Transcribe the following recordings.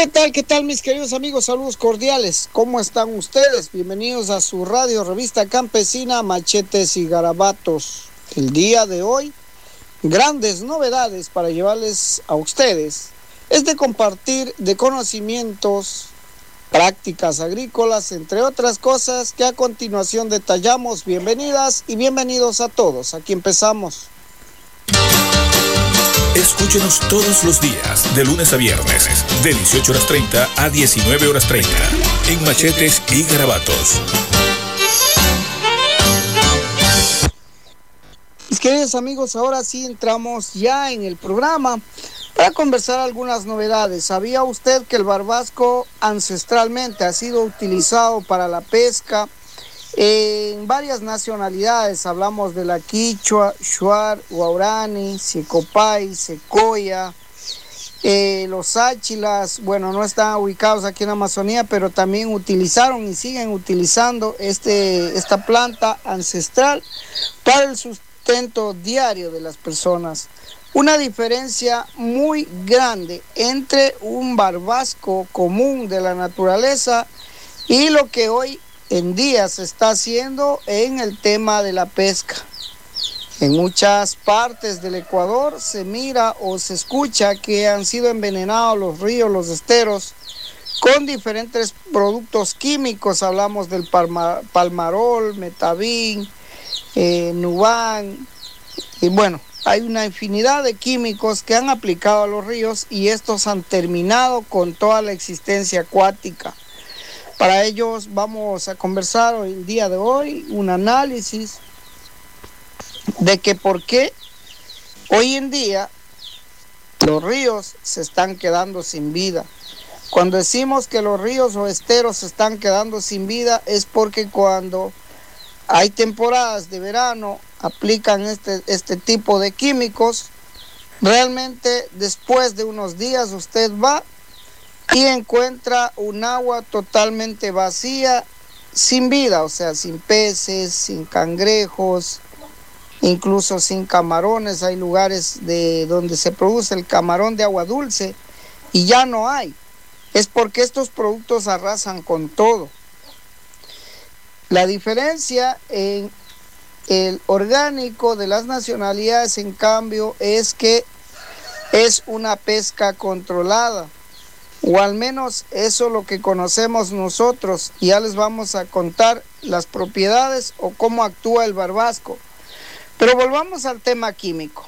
¿Qué tal, mis queridos amigos? Saludos cordiales. ¿Cómo están ustedes? Bienvenidos a su radio revista campesina Machetes y Garabatos. El día de hoy, grandes novedades para llevarles a ustedes es de compartir de conocimientos, prácticas agrícolas, entre otras cosas que a continuación detallamos. Bienvenidas y bienvenidos a todos. Aquí empezamos. Escúchenos todos los días, de lunes a viernes, de 18:30 a 19:30, en Machetes y Garabatos. Mis queridos amigos, ahora sí entramos ya en el programa para conversar algunas novedades. ¿Sabía usted que el barbasco ancestralmente ha sido utilizado para la pesca en varias nacionalidades? Hablamos de la quichua, shuar, guarani, secopay, secoya, los áchilas. Bueno, no están ubicados aquí en Amazonía, pero también utilizaron y siguen utilizando esta planta ancestral para el sustento diario de las personas. Una diferencia muy grande entre un barbasco común de la naturaleza y lo que hoy en día se está haciendo en el tema de la pesca. En muchas partes del Ecuador se mira o se escucha que han sido envenenados los ríos, los esteros, con diferentes productos químicos. Hablamos del palmarol, metabin, nuban, y bueno, hay una infinidad de químicos que han aplicado a los ríos y estos han terminado con toda la existencia acuática. Para ellos vamos a conversar hoy, el día de hoy, un análisis de que por qué hoy en día los ríos se están quedando sin vida. Cuando decimos que los ríos o esteros se están quedando sin vida es porque cuando hay temporadas de verano aplican este tipo de químicos. Realmente después de unos días usted va y encuentra un agua totalmente vacía, sin vida, o sea, sin peces, sin cangrejos, incluso sin camarones. Hay lugares donde se produce el camarón de agua dulce y ya no hay. Es porque estos productos arrasan con todo. La diferencia en el orgánico de las nacionalidades, en cambio, es que es una pesca controlada. O al menos eso es lo que conocemos nosotros, y ya les vamos a contar las propiedades o cómo actúa el barbasco. Pero volvamos al tema químico.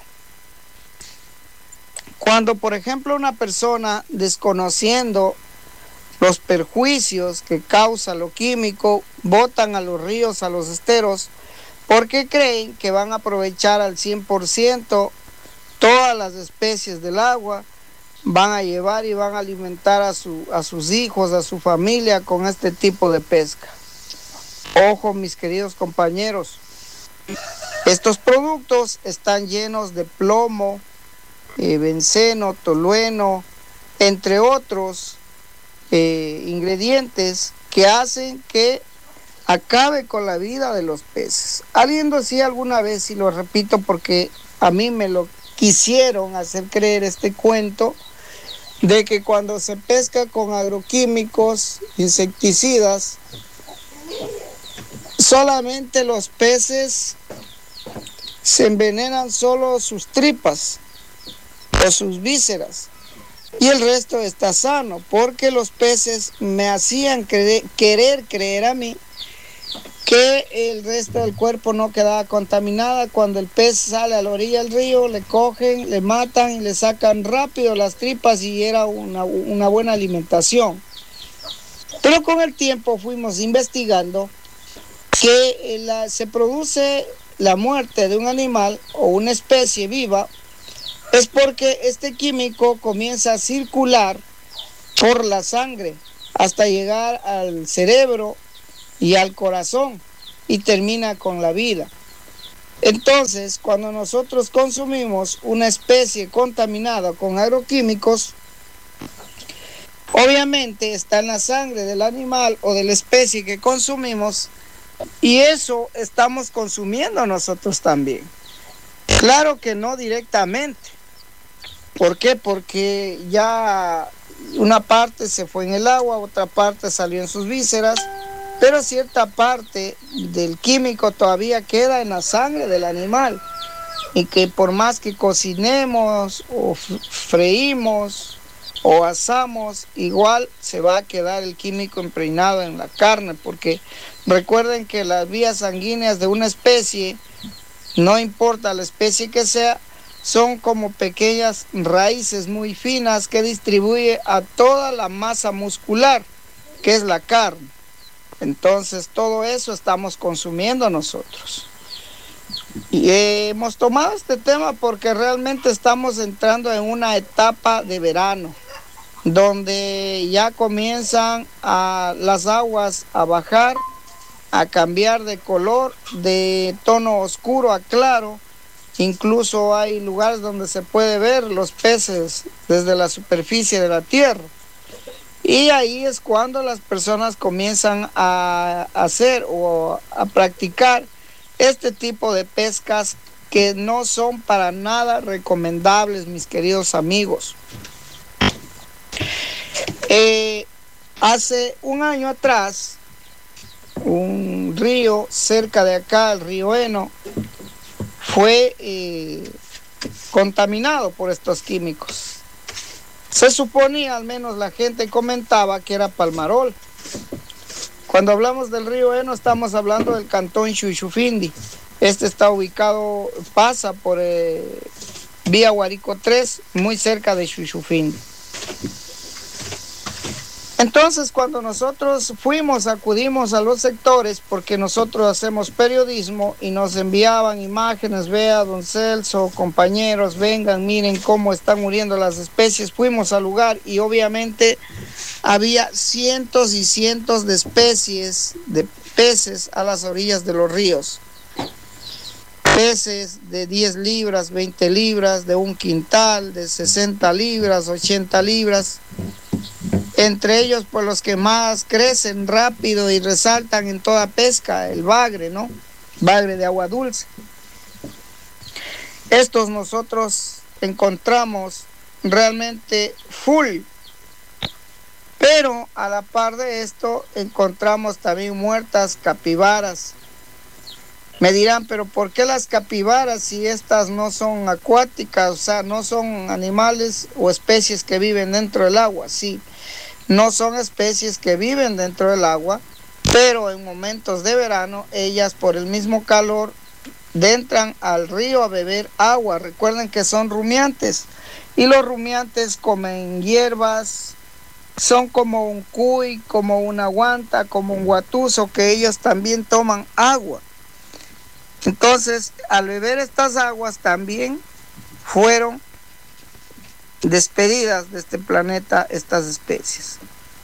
Cuando, por ejemplo, una persona, desconociendo los perjuicios que causa lo químico, botan a los ríos, a los esteros, porque creen que van a aprovechar al 100% todas las especies del agua, van a llevar y van a alimentar a sus hijos, a su familia con este tipo de pesca. Ojo, mis queridos compañeros, estos productos están llenos de plomo, benceno, tolueno, entre otros ingredientes que hacen que acabe con la vida de los peces. Alguien decía alguna vez, y lo repito porque a mí me lo quisieron hacer creer este cuento, de que cuando se pesca con agroquímicos, insecticidas, solamente los peces se envenenan solo sus tripas o sus vísceras y el resto está sano, porque los peces me hacían querer creer a mí que el resto del cuerpo no quedaba contaminada. Cuando el pez sale a la orilla del río, le cogen, le matan y le sacan rápido las tripas y era una buena alimentación. Pero con el tiempo fuimos investigando que se produce la muerte de un animal o una especie viva es porque este químico comienza a circular por la sangre hasta llegar al cerebro y al corazón y termina con la vida. Entonces, cuando nosotros consumimos una especie contaminada con agroquímicos, obviamente está en la sangre del animal o de la especie que consumimos, y eso estamos consumiendo nosotros también. Claro que no directamente. ¿Por qué? Porque ya una parte se fue en el agua, otra parte salió en sus vísceras, pero cierta parte del químico todavía queda en la sangre del animal, y que por más que cocinemos o freímos o asamos, igual se va a quedar el químico impregnado en la carne, porque recuerden que las vías sanguíneas de una especie, no importa la especie que sea, son como pequeñas raíces muy finas que distribuye a toda la masa muscular, que es la carne. Entonces todo eso estamos consumiendo nosotros. Y hemos tomado este tema porque realmente estamos entrando en una etapa de verano, donde ya comienzan las aguas a bajar, a cambiar de color, de tono oscuro a claro. Incluso hay lugares donde se puede ver los peces desde la superficie de la tierra. Y ahí es cuando las personas comienzan a hacer o a practicar este tipo de pescas que no son para nada recomendables, mis queridos amigos. Hace un año atrás, un río cerca de acá, el río Eno, fue contaminado por estos químicos. Se suponía, al menos la gente comentaba, que era palmarol. Cuando hablamos del río Eno, estamos hablando del cantón Xuxufindi. Este está ubicado, pasa por vía Guarico 3, muy cerca de Xuxufindi. Entonces, cuando nosotros acudimos a los sectores, porque nosotros hacemos periodismo y nos enviaban imágenes, vea, don Celso, compañeros, vengan, miren cómo están muriendo las especies, fuimos al lugar y obviamente había cientos y cientos de especies de peces a las orillas de los ríos. Peces de 10 libras, 20 libras, de un quintal, de 60 libras, 80 libras. Entre ellos, pues los que más crecen rápido y resaltan en toda pesca, el bagre, ¿no? Bagre de agua dulce. Estos nosotros encontramos realmente full. Pero a la par de esto encontramos también muertas capibaras. Me dirán, pero ¿por qué las capibaras si estas no son acuáticas? O sea, no son animales o especies que viven dentro del agua. Sí, no son especies que viven dentro del agua, pero en momentos de verano ellas por el mismo calor entran al río a beber agua. Recuerden que son rumiantes y los rumiantes comen hierbas, son como un cuy, como una guanta, como un guatuzo, que ellos también toman agua. Entonces, al beber estas aguas también fueron despedidas de este planeta estas especies.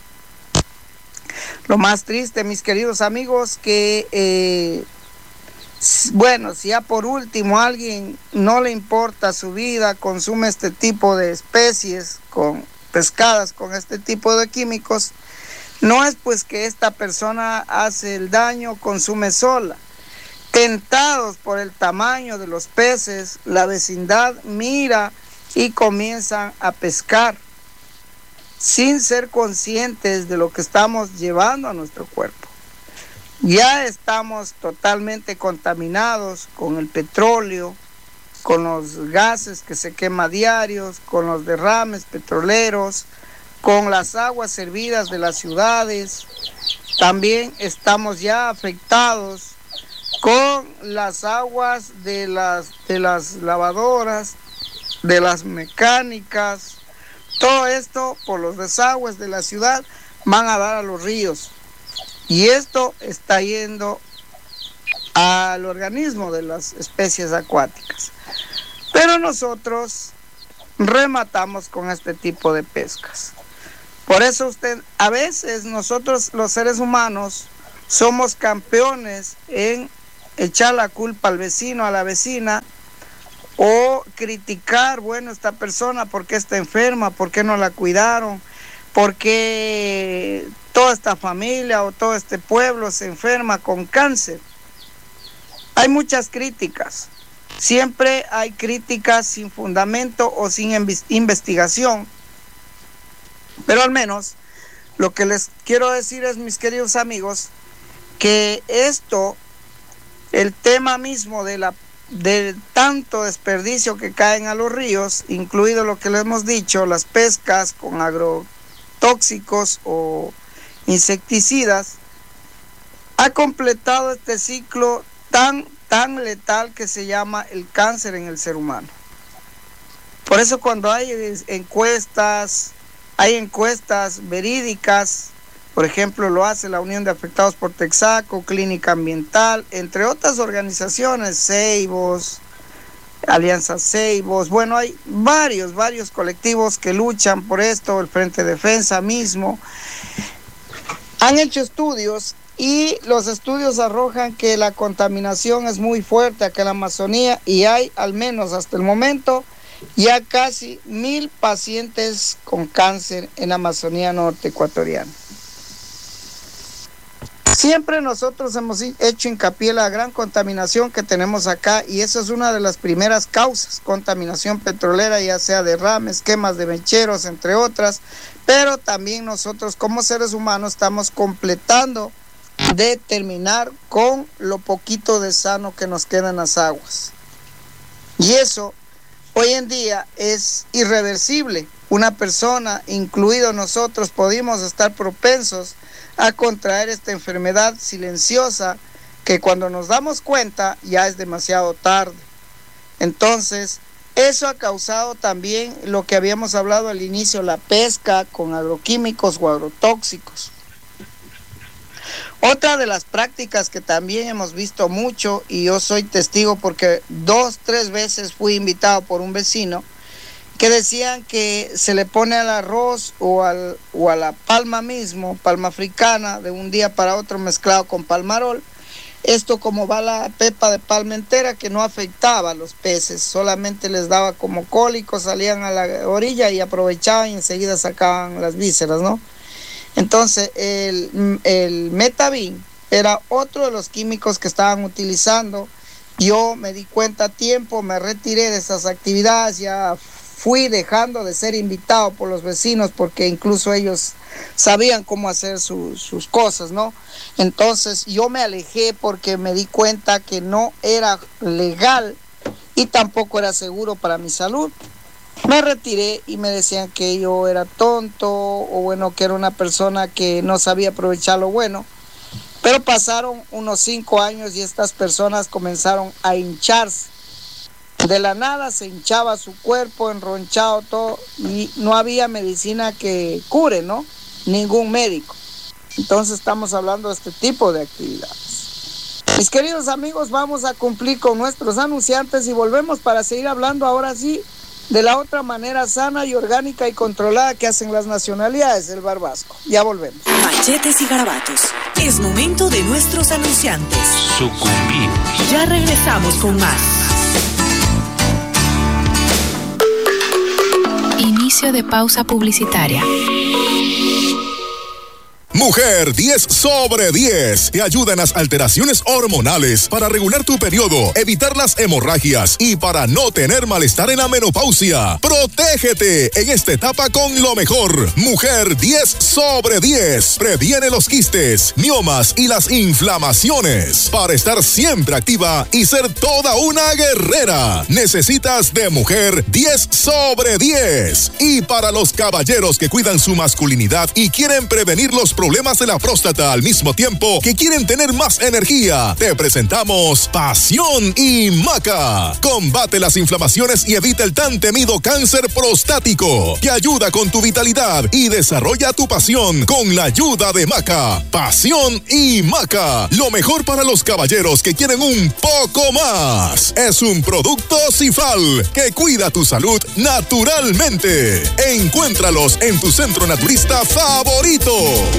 Lo más triste, mis queridos amigos, que bueno, si ya por último a alguien no le importa su vida, consume este tipo de especies pescadas con este tipo de químicos, no es pues que esta persona hace el daño, consume sola. Tentados por el tamaño de los peces, la vecindad mira y comienzan a pescar sin ser conscientes de lo que estamos llevando a nuestro cuerpo. Ya estamos totalmente contaminados con el petróleo, con los gases que se queman diarios, con los derrames petroleros, con las aguas servidas de las ciudades. También estamos ya afectados con las aguas de las lavadoras, de las mecánicas. Todo esto por los desagües de la ciudad van a dar a los ríos. Y esto está yendo al organismo de las especies acuáticas. Pero nosotros rematamos con este tipo de pescas. Por eso a veces nosotros los seres humanos somos campeones en echar la culpa al vecino, a la vecina, o criticar, bueno, esta persona, ¿por qué está enferma? ¿Por qué no la cuidaron? ¿Por qué toda esta familia o todo este pueblo se enferma con cáncer? Hay muchas críticas. Siempre hay críticas sin fundamento o sin investigación. Pero al menos lo que les quiero decir es, mis queridos amigos, que el tema mismo del tanto desperdicio que caen a los ríos, incluido lo que les hemos dicho, las pescas con agrotóxicos o insecticidas, ha completado este ciclo tan letal que se llama el cáncer en el ser humano. Por eso cuando hay encuestas verídicas, por ejemplo, lo hace la Unión de Afectados por Texaco, Clínica Ambiental, entre otras organizaciones, Ceibos, Alianza Ceibos, bueno, hay varios colectivos que luchan por esto, el Frente Defensa mismo, han hecho estudios y los estudios arrojan que la contaminación es muy fuerte acá en la Amazonía y hay, al menos hasta el momento, ya casi 1,000 pacientes con cáncer en la Amazonía norte ecuatoriana. Siempre nosotros hemos hecho hincapié en la gran contaminación que tenemos acá y esa es una de las primeras causas, contaminación petrolera, ya sea derrames, quemas de mecheros, entre otras, pero también nosotros como seres humanos estamos completando de terminar con lo poquito de sano que nos queda en las aguas. Y eso hoy en día es irreversible. Una persona, incluido nosotros, podemos estar propensos a contraer esta enfermedad silenciosa que cuando nos damos cuenta ya es demasiado tarde. Entonces, eso ha causado también lo que habíamos hablado al inicio, la pesca con agroquímicos o agrotóxicos. Otra de las prácticas que también hemos visto mucho, y yo soy testigo porque 2-3 veces fui invitado por un vecino, que decían que se le pone al arroz o a la palma mismo, palma africana, de un día para otro mezclado con palmarol. Esto como va la pepa de palma entera, que no afectaba a los peces, solamente les daba como cólicos, salían a la orilla y aprovechaban y enseguida sacaban las vísceras, ¿no? Entonces el Metabin era otro de los químicos que estaban utilizando. Yo me di cuenta a tiempo, me retiré de esas actividades, ya fui dejando de ser invitado por los vecinos porque incluso ellos sabían cómo hacer sus cosas, ¿no? Entonces yo me alejé porque me di cuenta que no era legal y tampoco era seguro para mi salud. Me retiré y me decían que yo era tonto o bueno, que era una persona que no sabía aprovechar lo bueno. Pero pasaron unos 5 años y estas personas comenzaron a hincharse. De la nada se hinchaba su cuerpo, enronchado todo, y no había medicina que cure, ¿no? Ningún médico. Entonces estamos hablando de este tipo de actividades. Mis queridos amigos, vamos a cumplir con nuestros anunciantes y volvemos para seguir hablando ahora sí de la otra manera sana y orgánica y controlada que hacen las nacionalidades del Barbasco. Ya volvemos. Machetes y garabatos. Es momento de nuestros anunciantes. Sucumbimos. Ya regresamos con más. Inicio de pausa publicitaria. Mujer 10 sobre 10 te ayuda en las alteraciones hormonales para regular tu periodo, evitar las hemorragias y para no tener malestar en la menopausia. Protégete en esta etapa con lo mejor. Mujer 10 sobre 10 previene los quistes, miomas y las inflamaciones para estar siempre activa y ser toda una guerrera. Necesitas de Mujer 10 sobre 10. Y para los caballeros que cuidan su masculinidad y quieren prevenir los problemas de la próstata al mismo tiempo que quieren tener más energía, te presentamos Pasión y Maca. Combate las inflamaciones y evita el tan temido cáncer prostático. Te ayuda con tu vitalidad y desarrolla tu pasión con la ayuda de Maca. Pasión y Maca, lo mejor para los caballeros que quieren un poco más. Es un producto Cifal que cuida tu salud naturalmente. Encuéntralos en tu centro naturista favorito.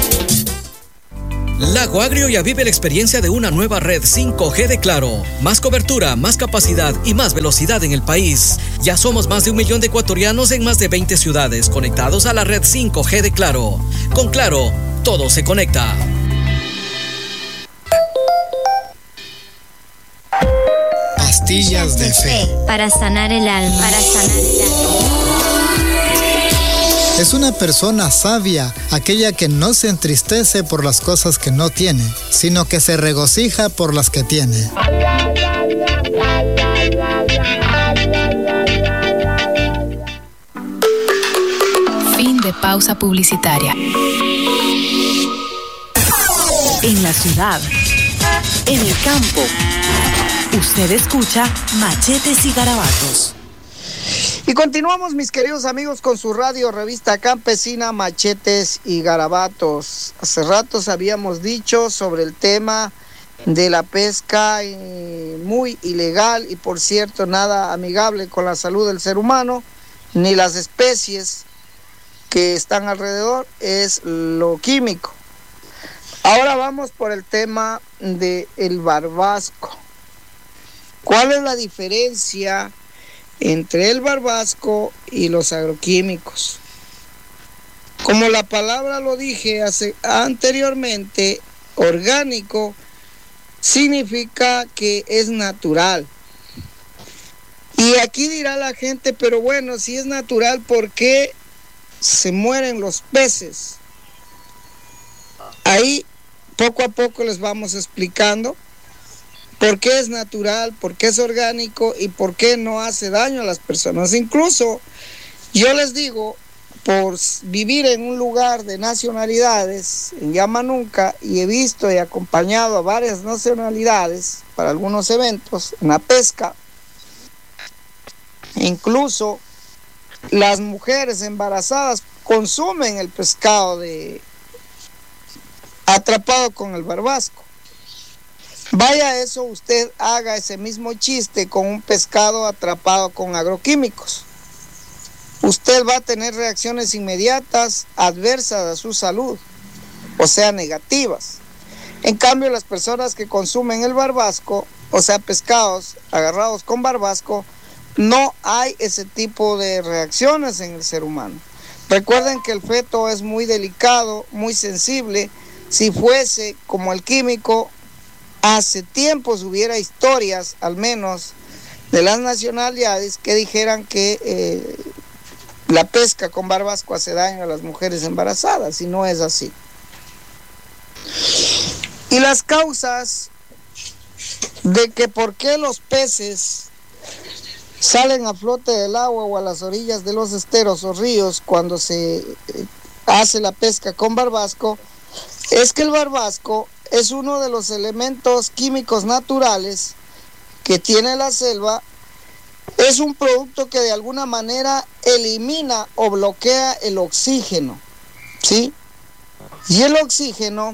Lago Agrio ya vive la experiencia de una nueva red 5G de Claro. Más cobertura, más capacidad y más velocidad en el país. Ya somos más de 1 millón de ecuatorianos en más de 20 ciudades conectados a la red 5G de Claro. Con Claro, todo se conecta. Pastillas de fe. Para sanar el alma. Es una persona sabia, aquella que no se entristece por las cosas que no tiene, sino que se regocija por las que tiene. Fin de pausa publicitaria. En la ciudad, en el campo, usted escucha Machetes y Garabatos. Y continuamos, mis queridos amigos, con su radio revista campesina Machetes y Garabatos. Hace ratos habíamos dicho sobre el tema de la pesca muy ilegal y, por cierto, nada amigable con la salud del ser humano, ni las especies que están alrededor, es lo químico. Ahora vamos por el tema del barbasco. ¿Cuál es la diferencia entre el barbasco y los agroquímicos? Como la palabra lo dije anteriormente, orgánico significa que es natural. Y aquí dirá la gente, pero bueno, si es natural, ¿por qué se mueren los peces? Ahí poco a poco les vamos explicando por qué es natural, por qué es orgánico y por qué no hace daño a las personas. Incluso yo les digo, por vivir en un lugar de nacionalidades, en Yamanunca, y he visto y acompañado a varias nacionalidades para algunos eventos en la pesca, incluso las mujeres embarazadas consumen el pescado atrapado con el barbasco. Vaya eso, usted haga ese mismo chiste con un pescado atrapado con agroquímicos. Usted va a tener reacciones inmediatas adversas a su salud, o sea, negativas. En cambio, las personas que consumen el barbasco, o sea, pescados agarrados con barbasco, no hay ese tipo de reacciones en el ser humano. Recuerden que el feto es muy delicado, muy sensible. Si fuese como el químico, hace tiempos hubiera historias, al menos de las nacionalidades, que dijeran que la pesca con barbasco hace daño a las mujeres embarazadas, y no es así. Y las causas de que por qué los peces salen a flote del agua o a las orillas de los esteros o ríos cuando se hace la pesca con barbasco, es que el barbasco es uno de los elementos químicos naturales que tiene la selva. Es un producto que de alguna manera elimina o bloquea el oxígeno, ¿sí? Y el oxígeno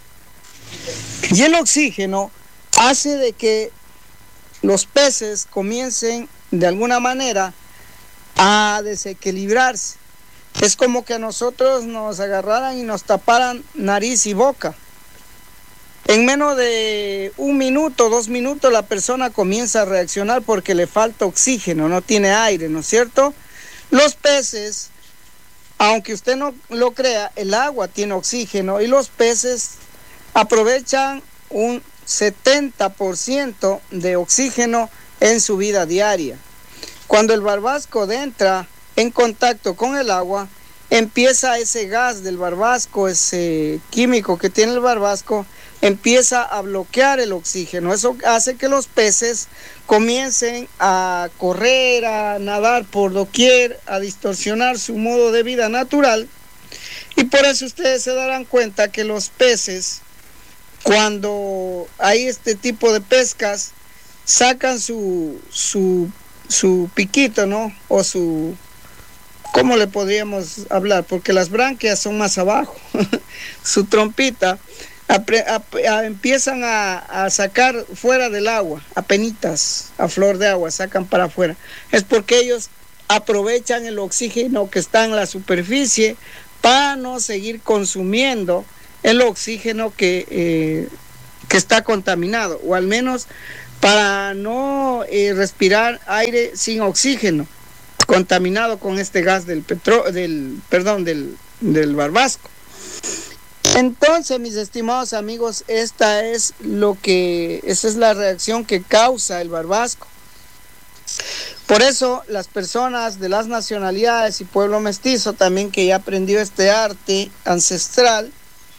hace de que los peces comiencen de alguna manera a desequilibrarse. Es como que a nosotros nos agarraran y nos taparan nariz y boca. En menos de 1 minuto, 2 minutos, la persona comienza a reaccionar porque le falta oxígeno, no tiene aire, ¿no es cierto? Los peces, aunque usted no lo crea, el agua tiene oxígeno y los peces aprovechan un 70% de oxígeno en su vida diaria. Cuando el barbasco entra en contacto con el agua, empieza ese gas del barbasco, ese químico que tiene el barbasco, empieza a bloquear el oxígeno. Eso hace que los peces comiencen a correr, a nadar por doquier, a distorsionar su modo de vida natural. Y por eso ustedes se darán cuenta que los peces, cuando hay este tipo de pescas, sacan su piquito, ¿no? O su... ¿Cómo le podríamos hablar? Porque las branquias son más abajo. Su trompita. Empiezan a sacar fuera del agua, apenitas, a flor de agua, sacan para afuera. Es porque ellos aprovechan el oxígeno que está en la superficie para no seguir consumiendo el oxígeno que está contaminado, o al menos para no respirar aire sin oxígeno, contaminado con este gas del barbasco. Entonces, mis estimados amigos, esa es la reacción que causa el barbasco. Por eso las personas de las nacionalidades y pueblo mestizo también, que ya aprendió este arte ancestral,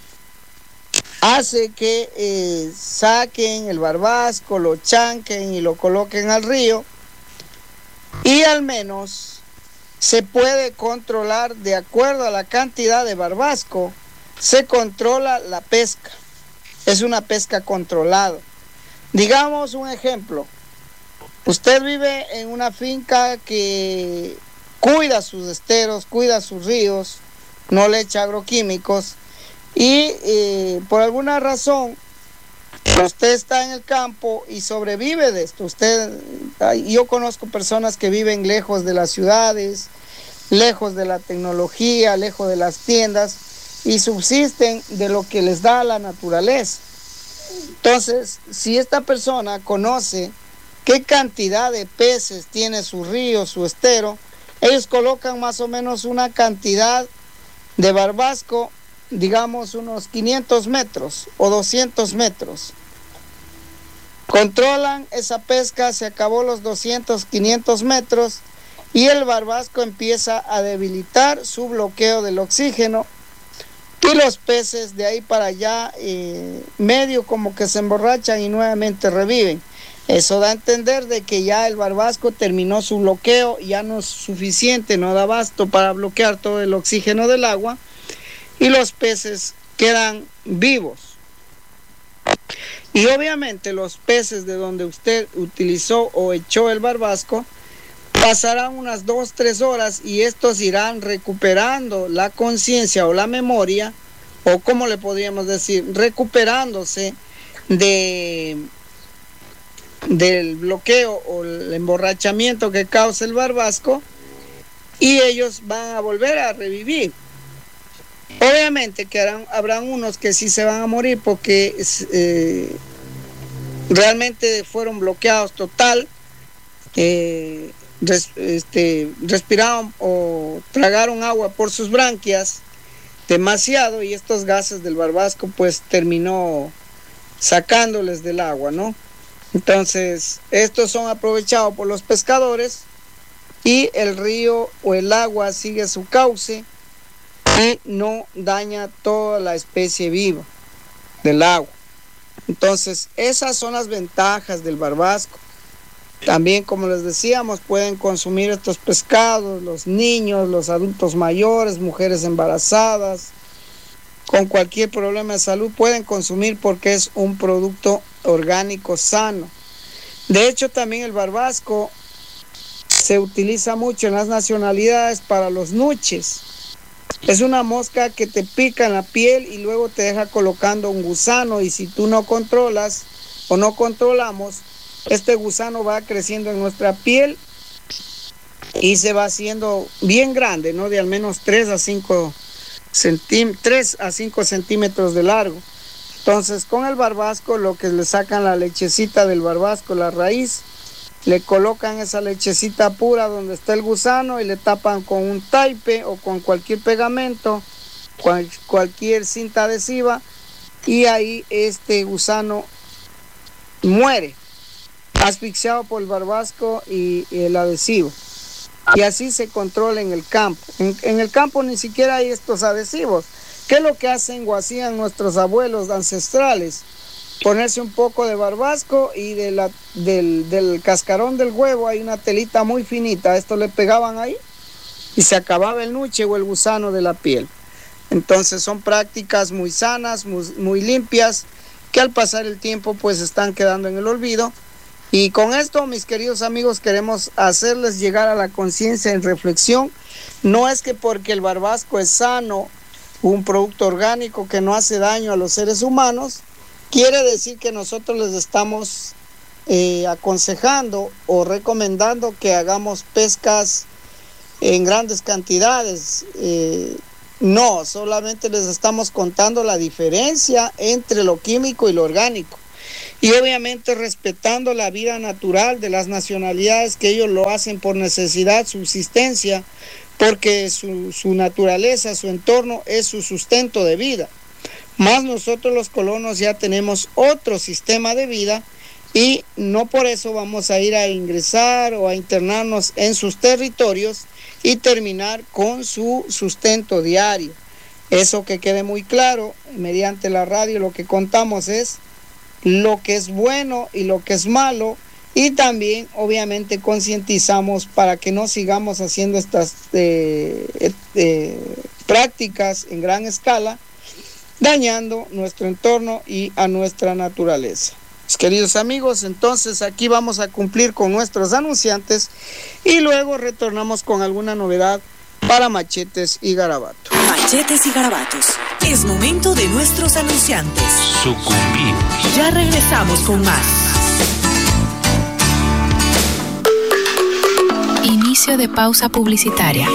hace que saquen el barbasco, lo chanquen y lo coloquen al río, y al menos se puede controlar de acuerdo a la cantidad de barbasco, se controla la pesca. Es una pesca controlada. Digamos un ejemplo, usted vive en una finca que cuida sus esteros, cuida sus ríos, no le echa agroquímicos, y por alguna razón usted está en el campo y sobrevive de esto. Yo conozco personas que viven lejos de las ciudades, lejos de la tecnología, lejos de las tiendas, y subsisten de lo que les da la naturaleza. Entonces, si esta persona conoce qué cantidad de peces tiene su río, su estero, ellos colocan más o menos una cantidad de barbasco, digamos unos 500 metros o 200 metros. Controlan esa pesca, se acabó los 200, 500 metros, y el barbasco empieza a debilitar su bloqueo del oxígeno, y los peces de ahí para allá medio como que se emborrachan y nuevamente reviven. Eso da a entender de que ya el barbasco terminó su bloqueo, ya no es suficiente, no da abasto para bloquear todo el oxígeno del agua, y los peces quedan vivos. Y obviamente los peces de donde usted utilizó o echó el barbasco pasarán unas 2-3 horas, y estos irán recuperando la conciencia o la memoria, o como le podríamos decir, recuperándose del bloqueo o el emborrachamiento que causa el barbasco, y ellos van a volver a revivir. Obviamente que habrán unos que sí se van a morir porque realmente fueron bloqueados total, respiraron o tragaron agua por sus branquias demasiado, y estos gases del barbasco pues terminó sacándoles del agua, ¿no? Entonces estos son aprovechados por los pescadores, y el río o el agua sigue su cauce y no daña toda la especie viva del agua. Entonces esas son las ventajas del barbasco. También, como les decíamos, pueden consumir estos pescados los niños, los adultos mayores, mujeres embarazadas, con cualquier problema de salud pueden consumir, porque es un producto orgánico sano. De hecho, también el barbasco se utiliza mucho en las nacionalidades para los nuches. Es una mosca que te pica en la piel y luego te deja colocando un gusano, y si tú no controlas o no controlamos, este gusano va creciendo en nuestra piel y se va haciendo bien grande, ¿no? De al menos 3 a 5 centímetros de largo. Entonces, con el barbasco, lo que le sacan la lechecita del barbasco, la raíz, le colocan esa lechecita pura donde está el gusano y le tapan con un taipe o con cualquier pegamento, cualquier cinta adhesiva, y ahí este gusano muere, asfixiado por el barbasco y el adhesivo. Y así se controla en el campo. En el campo ni siquiera hay estos adhesivos. ¿Qué es lo que hacen o hacían nuestros abuelos ancestrales? Ponerse un poco de barbasco, y del cascarón del huevo hay una telita muy finita. Esto le pegaban ahí y se acababa el nuche o el gusano de la piel. Entonces son prácticas muy sanas, muy limpias, que al pasar el tiempo pues están quedando en el olvido. Y con esto, mis queridos amigos, queremos hacerles llegar a la conciencia en reflexión. No es que porque el barbasco es sano, un producto orgánico que no hace daño a los seres humanos, quiere decir que nosotros les estamos aconsejando o recomendando que hagamos pescas en grandes cantidades. No, solamente les estamos contando la diferencia entre lo químico y lo orgánico. Y obviamente respetando la vida natural de las nacionalidades, que ellos lo hacen por necesidad, subsistencia, porque su naturaleza, su entorno es su sustento de vida. Más nosotros los colonos ya tenemos otro sistema de vida, y no por eso vamos a ir a ingresar o a internarnos en sus territorios y terminar con su sustento diario. Eso que quede muy claro, mediante la radio lo que contamos es lo que es bueno y lo que es malo, y también obviamente concientizamos para que no sigamos haciendo estas prácticas en gran escala, dañando nuestro entorno y a nuestra naturaleza. Queridos amigos, entonces aquí vamos a cumplir con nuestros anunciantes y luego retornamos con alguna novedad para Machetes y Garabatos. Machetes y Garabatos. Es momento de nuestros anunciantes. Sucumbimos. Ya regresamos con más. Inicio de pausa publicitaria.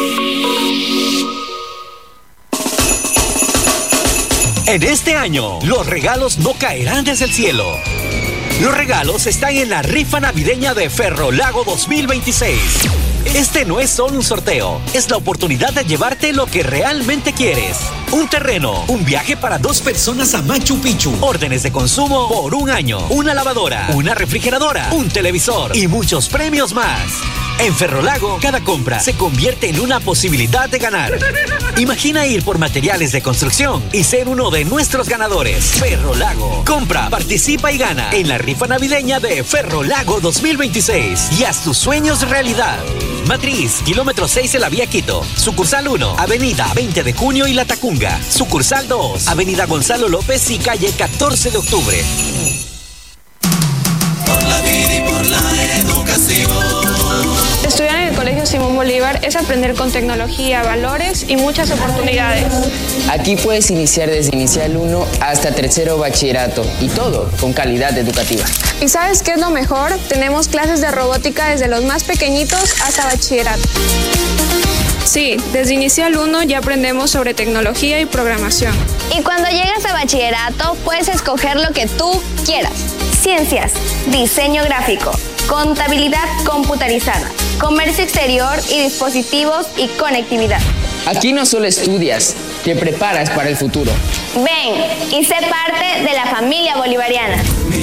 En este año, los regalos no caerán desde el cielo. Los regalos están en la rifa navideña de Ferrolago 2026. Este no es solo un sorteo, es la oportunidad de llevarte lo que realmente quieres. Un terreno, un viaje para 2 personas a Machu Picchu, órdenes de consumo por 1 año, una lavadora, una refrigeradora, un televisor y muchos premios más. En Ferrolago, cada compra se convierte en una posibilidad de ganar. Imagina ir por materiales de construcción y ser uno de nuestros ganadores. Ferrolago. Compra, participa y gana en la rifa navideña de Ferrolago 2026 y haz tus sueños realidad. Matriz, kilómetro 6 de la vía Quito. Sucursal 1, avenida 20 de junio y La Tacunga. Sucursal 2, avenida Gonzalo López y calle 14 de octubre. Por la vida y por la educación. Estudiar en el Colegio Simón Bolívar es aprender con tecnología, valores y muchas oportunidades. Aquí puedes iniciar desde inicial 1 hasta tercero bachillerato y todo con calidad educativa. ¿Y sabes qué es lo mejor? Tenemos clases de robótica desde los más pequeñitos hasta bachillerato. Sí, desde inicial 1 ya aprendemos sobre tecnología y programación. Y cuando llegas a bachillerato puedes escoger lo que tú quieras. Ciencias, diseño gráfico, contabilidad computarizada, comercio exterior y dispositivos y conectividad. Aquí no solo estudias, te preparas para el futuro. Ven y sé parte de la familia bolivariana.